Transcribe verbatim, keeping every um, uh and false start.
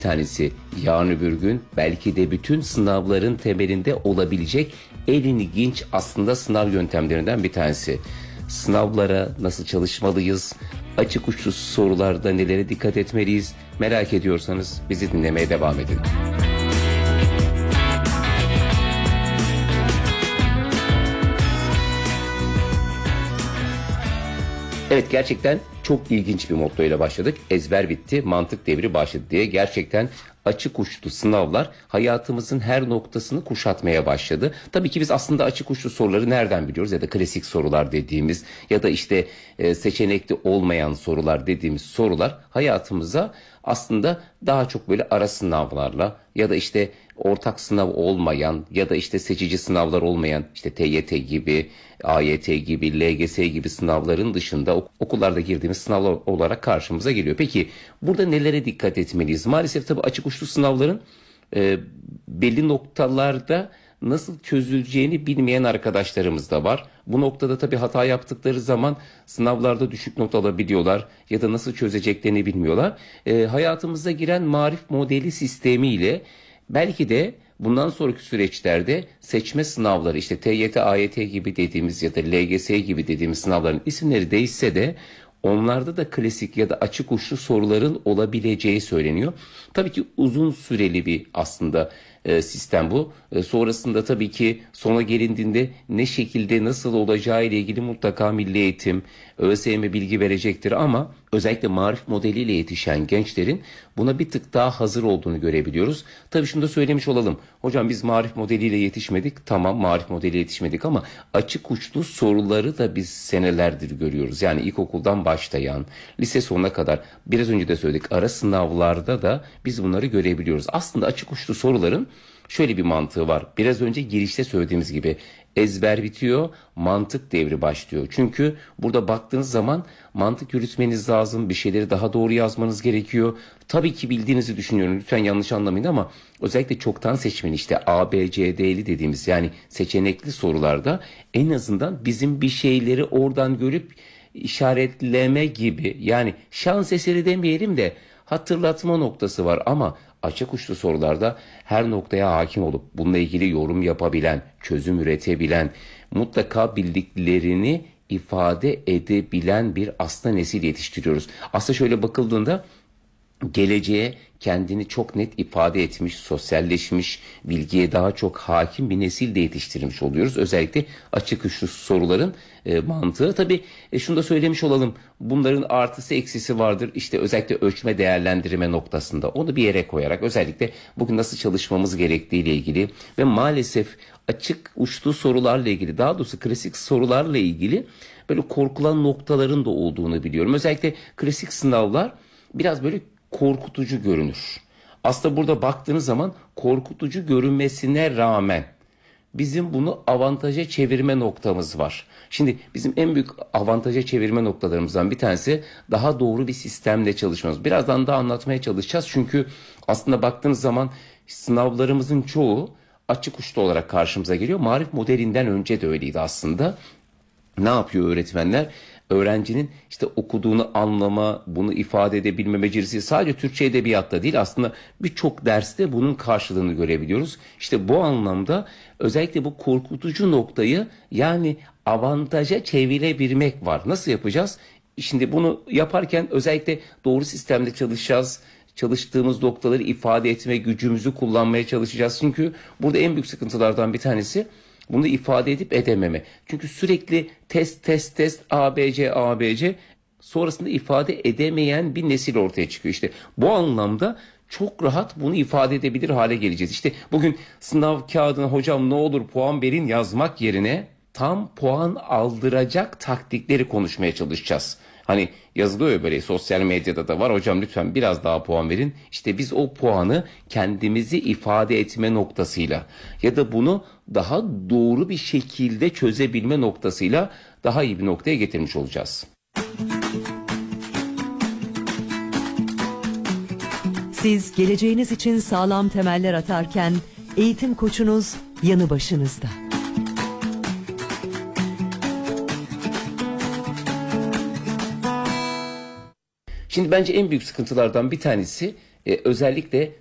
tanesi yarın öbür gün belki de bütün sınavların temelinde olabilecek en ilginç aslında sınav yöntemlerinden bir tanesi. Sınavlara nasıl çalışmalıyız? Açık uçlu sorularda nelere dikkat etmeliyiz? Merak ediyorsanız bizi dinlemeye devam edin. Evet, gerçekten çok ilginç bir motto ile başladık. Ezber bitti, mantık devri başladı diye. Gerçekten açık uçlu sınavlar hayatımızın her noktasını kuşatmaya başladı. Tabii ki biz aslında açık uçlu soruları nereden biliyoruz? Ya da klasik sorular dediğimiz ya da işte e, seçenekli olmayan sorular dediğimiz sorular hayatımıza aslında daha çok böyle ara sınavlarla ya da işte ortak sınav olmayan ya da işte seçici sınavlar olmayan işte T Y T gibi, A Y T gibi, L G S gibi sınavların dışında ok- okullarda girdiğimiz sınavlar olarak karşımıza geliyor. Peki burada nelere dikkat etmeliyiz? Maalesef tabii açık uçlu sınavların e, belli noktalarda nasıl çözüleceğini bilmeyen arkadaşlarımız da var. Bu noktada tabii hata yaptıkları zaman sınavlarda düşük not alabiliyorlar ya da nasıl çözeceklerini bilmiyorlar. E, hayatımıza giren marif modeli sistemiyle belki de bundan sonraki süreçlerde seçme sınavları işte T Y T, A Y T gibi dediğimiz ya da L G S gibi dediğimiz sınavların isimleri değişse de onlarda da klasik ya da açık uçlu soruların olabileceği söyleniyor. Tabii ki uzun süreli bir aslında e, sistem bu. E, sonrasında tabii ki sona gelindiğinde ne şekilde nasıl olacağı ile ilgili mutlaka Milli Eğitim, ÖSYM bilgi verecektir ama özellikle marif modeliyle yetişen gençlerin buna bir tık daha hazır olduğunu görebiliyoruz. Tabii şunu da söylemiş olalım. Hocam biz marif modeliyle yetişmedik. Tamam, marif modeliyle yetişmedik ama açık uçlu soruları da biz senelerdir görüyoruz. Yani ilkokuldan başlayan, lise sonuna kadar biraz önce de söyledik ara sınavlarda da biz bunları görebiliyoruz. Aslında açık uçlu soruların şöyle bir mantığı var. Biraz önce girişte söylediğimiz gibi ezber bitiyor, mantık devri başlıyor. Çünkü burada baktığınız zaman mantık yürütmeniz lazım, bir şeyleri daha doğru yazmanız gerekiyor. Tabii ki bildiğinizi düşünüyorum, lütfen yanlış anlamayın ama özellikle çoktan seçmeli işte A, B, C, D'li dediğimiz yani seçenekli sorularda en azından bizim bir şeyleri oradan görüp işaretleme gibi, yani şans eseri demeyelim de hatırlatma noktası var ama açık uçlu sorularda her noktaya hakim olup bununla ilgili yorum yapabilen, çözüm üretebilen, mutlaka bildiklerini ifade edebilen bir aslında nesil yetiştiriyoruz. Aslında şöyle bakıldığında geleceğe kendini çok net ifade etmiş, sosyalleşmiş, bilgiye daha çok hakim bir nesil de yetiştirmiş oluyoruz. Özellikle açık uçlu soruların e, mantığı. Tabii e, şunu da söylemiş olalım. Bunların artısı eksisi vardır. İşte özellikle ölçme değerlendirme noktasında. Onu bir yere koyarak özellikle bugün nasıl çalışmamız gerektiği ile ilgili ve maalesef açık uçlu sorularla ilgili, daha doğrusu klasik sorularla ilgili böyle korkulan noktaların da olduğunu biliyorum. Özellikle klasik sınavlar biraz böyle korkutucu görünür. Aslında burada baktığınız zaman korkutucu görünmesine rağmen bizim bunu avantaja çevirme noktamız var. Şimdi bizim en büyük avantaja çevirme noktalarımızdan bir tanesi daha doğru bir sistemle çalışmamız. Birazdan daha anlatmaya çalışacağız. Çünkü aslında baktığınız zaman sınavlarımızın çoğu açık uçlu olarak karşımıza geliyor. Marif modelinden önce de öyleydi aslında. Ne yapıyor öğretmenler? Öğrencinin işte okuduğunu anlama, bunu ifade edebilme becerisi sadece Türkçe edebiyatta değil, aslında birçok derste bunun karşılığını görebiliyoruz. İşte bu anlamda özellikle bu korkutucu noktayı yani avantaja çevirebilmek var. Nasıl yapacağız? Şimdi bunu yaparken özellikle doğru sistemde çalışacağız. Çalıştığımız noktaları ifade etme gücümüzü kullanmaya çalışacağız. Çünkü burada en büyük sıkıntılardan bir tanesi bunu ifade edip edememe. Çünkü sürekli test test test A B C A B C sonrasında ifade edemeyen bir nesil ortaya çıkıyor. İşte bu anlamda çok rahat bunu ifade edebilir hale geleceğiz. İşte bugün sınav kağıdına hocam ne olur puan verin yazmak yerine tam puan aldıracak taktikleri konuşmaya çalışacağız. Hani yazılıyor ya böyle, sosyal medyada da var, hocam lütfen biraz daha puan verin. İşte biz o puanı kendimizi ifade etme noktasıyla ya da bunu daha doğru bir şekilde çözebilme noktasıyla daha iyi bir noktaya getirmiş olacağız. Siz geleceğiniz için sağlam temeller atarken eğitim koçunuz yanı başınızda. Şimdi bence en büyük sıkıntılardan bir tanesi e, özellikle